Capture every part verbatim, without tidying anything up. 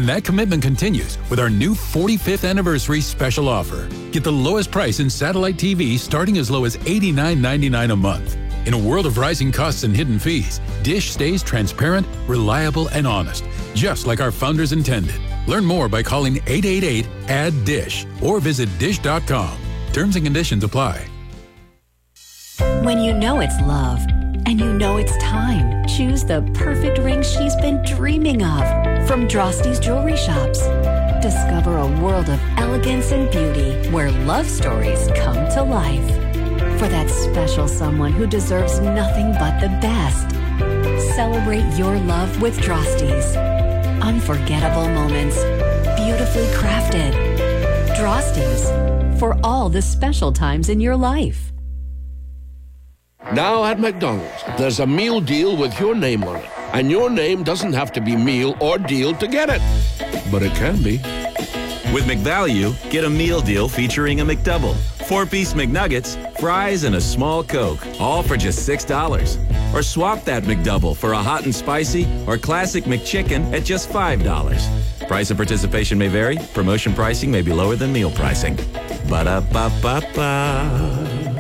And that commitment continues with our new forty-fifth anniversary special offer. Get the lowest price in satellite T V starting as low as eighty-nine ninety-nine a month. In a world of rising costs and hidden fees, Dish stays transparent, reliable, and honest, just like our founders intended. Learn more by calling eight eight eight, A D D I S H or visit dish dot com. Terms and conditions apply. When you know it's love and you know it's time, choose the perfect ring she's been dreaming of from Drosty's Jewelry Shops. Discover a world of elegance and beauty where love stories come to life. For that special someone who deserves nothing but the best. Celebrate your love with Drosty's. Unforgettable moments, beautifully crafted. Drosty's, for all the special times in your life. Now at McDonald's, there's a meal deal with your name on it. And your name doesn't have to be meal or deal to get it. But it can be. With McValue, get a meal deal featuring a McDouble, four-piece McNuggets, fries, and a small Coke, all for just six dollars. Or swap that McDouble for a hot and spicy or classic McChicken at just five dollars. Price and participation may vary. Promotion pricing may be lower than meal pricing. Ba-da-ba-ba-ba.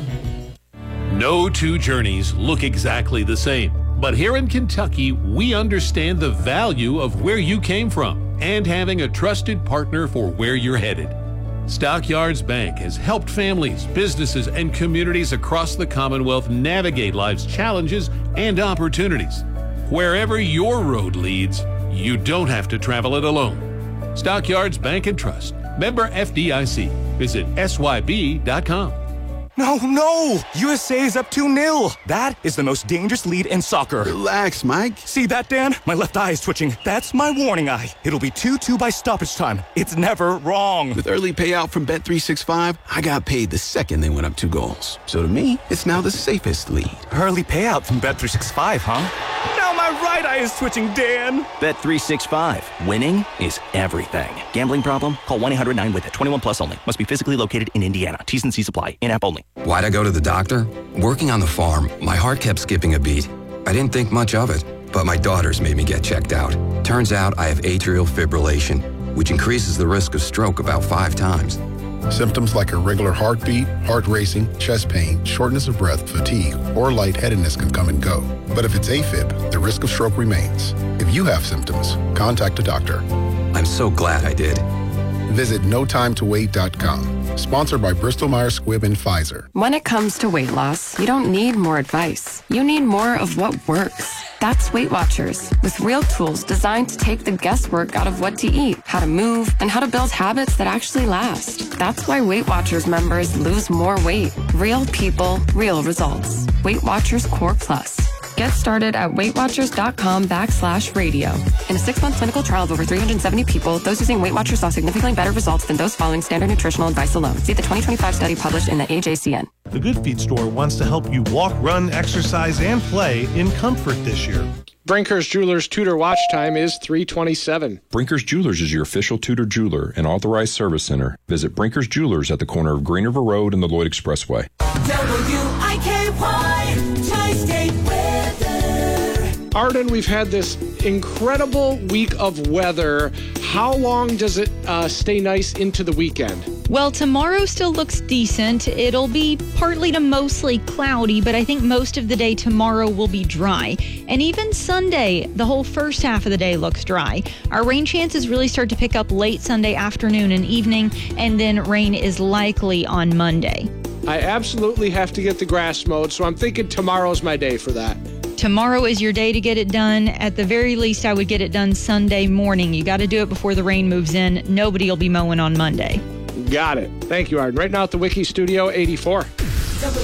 No two journeys look exactly the same. But here in Kentucky, we understand the value of where you came from and having a trusted partner for where you're headed. Stockyards Bank has helped families, businesses, and communities across the Commonwealth navigate life's challenges and opportunities. Wherever your road leads, you don't have to travel it alone. Stockyards Bank and Trust. Member F D I C. Visit S Y B dot com. No, no! U S A is up two nil. That is the most dangerous lead in soccer. Relax, Mike. See that, Dan? My left eye is twitching. That's my warning eye. It'll be two two by stoppage time. It's never wrong. With early payout from Bet three sixty-five, I got paid the second they went up two goals. So to me, it's now the safest lead. Early payout from Bet three sixty-five, huh? Now my right eye is twitching, Dan. Bet three sixty-five. Winning is everything. Gambling problem? Call one eight hundred nine with it. twenty-one plus only. Must be physically located in Indiana. T's and C's apply. In-app only. Why'd I go to the doctor? Working on the farm, my heart kept skipping a beat. I didn't think much of it, but my daughters made me get checked out. Turns out I have atrial fibrillation, which increases the risk of stroke about five times. Symptoms like irregular heartbeat, heart racing, chest pain, shortness of breath, fatigue, or lightheadedness can come and go. But if it's AFib, the risk of stroke remains. If you have symptoms, contact a doctor. I'm so glad I did. Visit no time to wait dot com. Sponsored by Bristol Myers Squibb and Pfizer. When it comes to weight loss, you don't need more advice. You need more of what works. That's Weight Watchers, with real tools designed to take the guesswork out of what to eat, how to move, and how to build habits that actually last. That's why Weight Watchers members lose more weight. Real people, real results. Weight Watchers Core Plus. Get started at weightwatchers.com backslash radio. In a six-month clinical trial of over three hundred seventy people, those using Weight Watchers saw significantly better results than those following standard nutritional advice alone. See the twenty twenty-five study published in the A J C N. The Good Feet store wants to help you walk, run, exercise, and play in comfort this year. Brinker's Jewelers Tudor watch time is three twenty-seven. Brinker's Jewelers is your official Tudor jeweler and authorized service center. Visit Brinker's Jewelers at the corner of Green River Road and the Lloyd Expressway. W I K Y, Tri-State Weather. Arden, we've had this incredible week of weather. How long does it uh, stay nice into the weekend? Well, tomorrow still looks decent. It'll be partly to mostly cloudy, but I think most of the day tomorrow will be dry. And even Sunday, the whole first half of the day looks dry. Our rain chances really start to pick up late Sunday afternoon and evening, and then rain is likely on Monday. I absolutely have to get the grass mowed, so I'm thinking tomorrow's my day for that. Tomorrow is your day to get it done. At the very least, I would get it done Sunday morning. You got to do it before the rain moves in. Nobody will be mowing on Monday. Got it. Thank you, Arden. Right now at the Wiki Studio eighty-four.